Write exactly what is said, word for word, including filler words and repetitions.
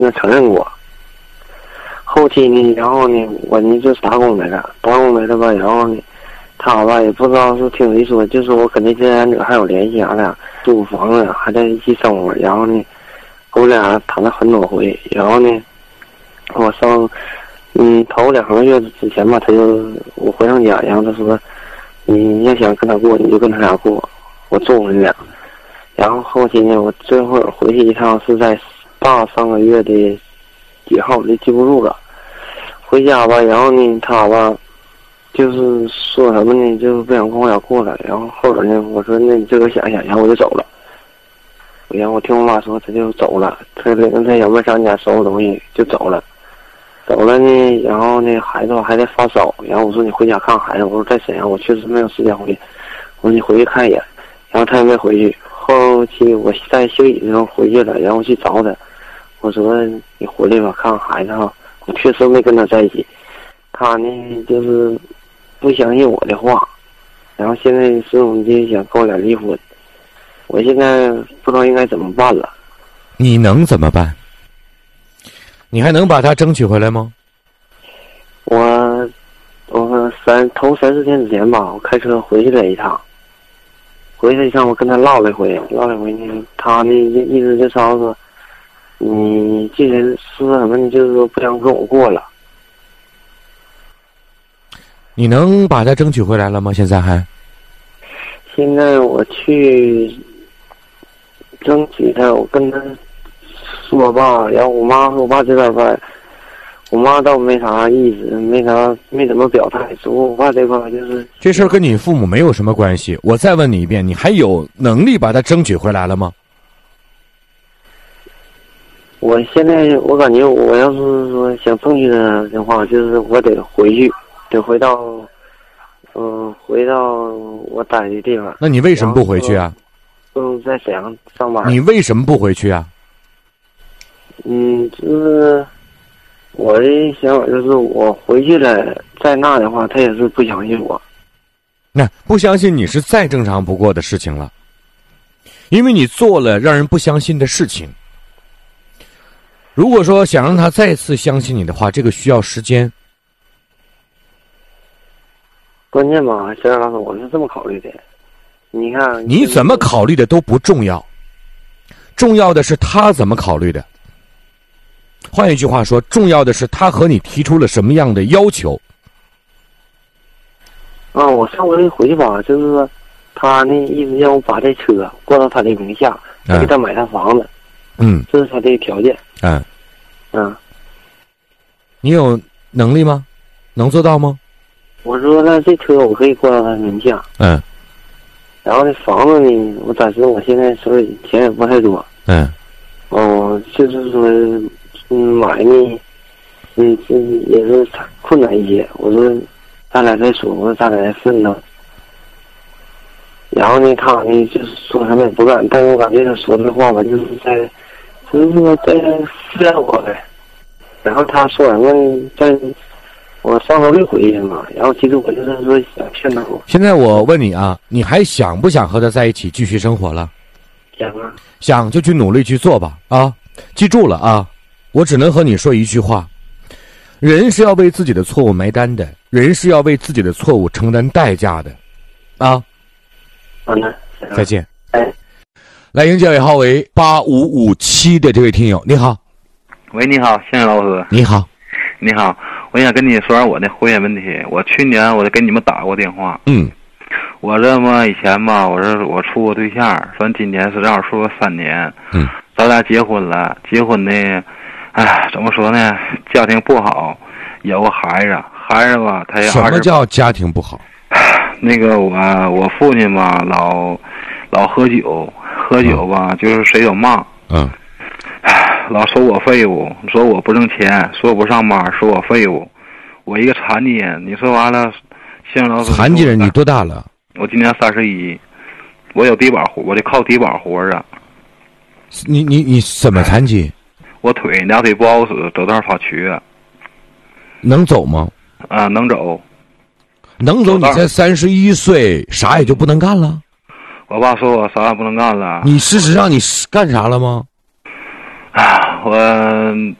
那承认过。后期呢，然后呢，我呢就打工来了，打工来了吧，然后呢，他吧也不知道是听谁说，就说我跟那第三者还有联系，俺俩租房子还在一起生活，然后呢，我俩谈了很多回，然后呢，我上嗯头两个月之前吧，他就我回上家，然后他说，你要想跟他过，你就跟他俩过，我纵你俩。然后后期呢，我最后回去一趟是在大上个月的几号，我就记不住了。回家吧，然后呢，他吧，就是说什么呢，就是不想跟我俩过了。然后后来呢，我说那你自个想想，然后我就走了。然后我听我妈说，他就走了，他领着他小妹上家收拾东西就走了。走了呢，然后呢，孩子还在发烧。然后我说你回家看孩子，我说在沈阳，我确实没有时间回去。我说你回去看一眼，然后他也没回去。后期我在休息的时候回去了，然后去找他，我说你回来吧，看看孩子哈。我确实没跟他在一起，他呢就是不相信我的话，然后现在始终就想跟我俩离婚。我现在不知道应该怎么办了。 你能怎么办？你还能把他争取回来吗？ 我我三头三四天之前吧，我开车回去了一趟。回去一趟，我跟他唠了一回，唠了一回呢，他呢意思就稍说，你既然是什么，你就是说不想跟我过了。 你能把他争取回来了吗？现在还？ 现在我去争取他，我跟他说吧，然后我妈和我爸这边吧，我妈倒没啥意思，没啥没怎么表态。说我爸这块就是这事儿跟你父母没有什么关系。我再问你一遍，你还有能力把他争取回来了吗？ 我现在我感觉，我要是说想争取他的话，就是我得回去，得回到，嗯、呃，回到我待的地方。 那你为什么不回去啊？ 嗯，在沈阳上班。 你为什么不回去啊？ 嗯，就是我的想法就是，我回去了，在那的话，他也是不相信我。 那不相信你是再正常不过的事情了，因为你做了让人不相信的事情。如果说想让他再次相信你的话，这个需要时间。 关键吧，小冉老师，我是这么考虑的。你看， 你怎么考虑的都不重要，重要的是他怎么考虑的。换一句话说，重要的是他和你提出了什么样的要求。 啊，我上回回去吧，就是说，他呢意思让我把这车过到他的名下，再给他买套房子。 嗯， 这是他的条件。 嗯， 嗯， 你有能力吗？能做到吗？ 我说那这车我可以过到他名下。 嗯。 然后这房子呢，我暂时我现在手里钱也不太多。 嗯。 哦，就是说，嗯，买呢，嗯，这也是困难一些。我说，咱俩再说，我说咱俩再奋斗。然后呢，他呢就是说什么也不干，但是我感觉他说的话吧，就是在，就是说在敷衍我呗。然后他说什么，在我上周六回去嘛，然后其实我就是说想骗他。 现在我问你啊，你还想不想和他在一起继续生活了？ 想啊。 想就去努力去做吧啊！记住了啊，我只能和你说一句话：人是要为自己的错误埋单的，人是要为自己的错误承担代价的，啊！ 好的， 再见。 哎， 来，营业尾号为八五五七的这位听友，你好。 喂，你好，谢谢老师。 你好， 你好，我想跟你说点我的婚姻问题。我去年我就给你们打过电话。 嗯。 我这么以前吧，我说我处过对象，说今年是正好处过三年。 嗯。 咱俩结婚了，结婚呢，哎，怎么说呢？家庭不好，有个孩子，孩子吧，他也什么叫家庭不好？ 那个我我父亲吧，老老喝酒，喝酒吧，嗯、就是谁都骂。 嗯。 老说我废物，说我不挣钱，说我不上班，说我废物。我一个残疾人，你说完了，现老师。 残疾人，你多大了？ 我今年三十一，我有低保活，我得靠低保活着。 你你你怎么残疾？ 我腿两腿不好使，走道发瘸。 能走吗？ 啊，能走。 能走？你才三十一岁，啥也就不能干了？ 我爸说我啥也不能干了。 你事实上你干啥了吗？ 啊， 我